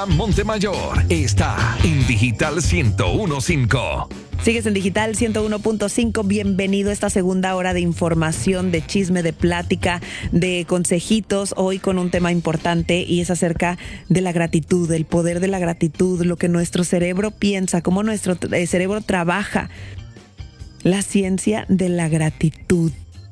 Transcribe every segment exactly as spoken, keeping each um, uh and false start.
Montemayor está en Digital ciento uno punto cinco. Sigues en Digital ciento uno punto cinco. Bienvenido a esta segunda hora de información, de chisme, de plática, de consejitos. Hoy con un tema importante y es acerca de la gratitud, el poder de la gratitud, lo que nuestro cerebro piensa, cómo nuestro eh, cerebro trabaja. La ciencia de la gratitud.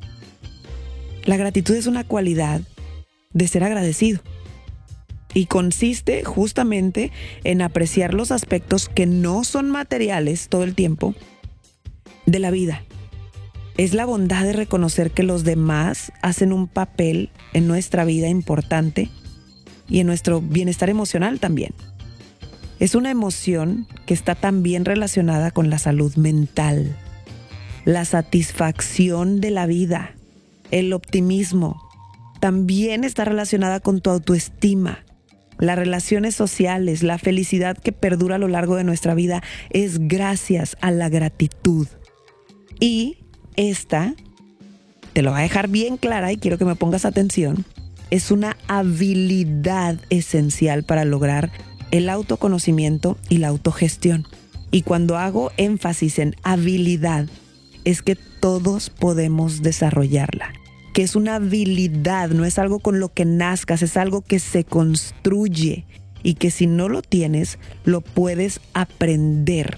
La gratitud es una cualidad de ser agradecido. Y consiste justamente en apreciar los aspectos que no son materiales todo el tiempo de la vida. Es la bondad de reconocer que los demás hacen un papel en nuestra vida importante y en nuestro bienestar emocional también. Es una emoción que está también relacionada con la salud mental, la satisfacción de la vida, el optimismo. También está relacionada con tu autoestima. Las relaciones sociales, la felicidad que perdura a lo largo de nuestra vida es gracias a la gratitud. Y esta, te lo voy a dejar bien clara y quiero que me pongas atención, es una habilidad esencial para lograr el autoconocimiento y la autogestión. Y cuando hago énfasis en habilidad, es que todos podemos desarrollarla. Que es una habilidad, no es algo con lo que nazcas, es algo que se construye y que si no lo tienes, lo puedes aprender.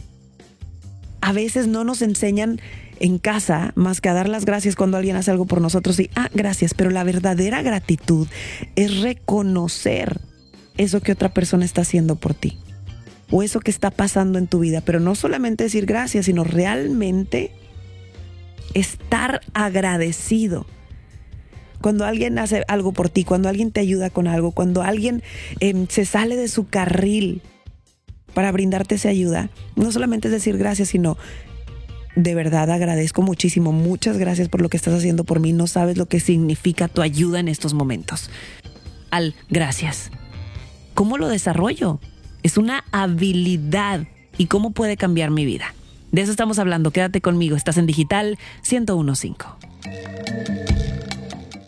A veces no nos enseñan en casa más que a dar las gracias cuando alguien hace algo por nosotros y, ah, gracias, pero la verdadera gratitud es reconocer eso que otra persona está haciendo por ti o eso que está pasando en tu vida, pero no solamente decir gracias, sino realmente estar agradecido. Cuando alguien hace algo por ti, cuando alguien te ayuda con algo, cuando alguien eh, se sale de su carril para brindarte esa ayuda, no solamente es decir gracias, sino de verdad agradezco muchísimo, muchas gracias por lo que estás haciendo por mí, no sabes lo que significa tu ayuda en estos momentos. Al gracias. ¿Cómo lo desarrollo? Es una habilidad. ¿Y cómo puede cambiar mi vida? De eso estamos hablando. Quédate conmigo. Estás en Digital ciento uno punto cinco.